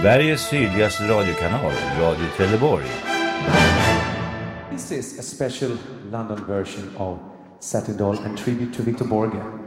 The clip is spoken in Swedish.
Sveriges sydligaste radiokanal, Radio Trelleborg. This is a special London version of Satin Doll and tribute to Victor Borge.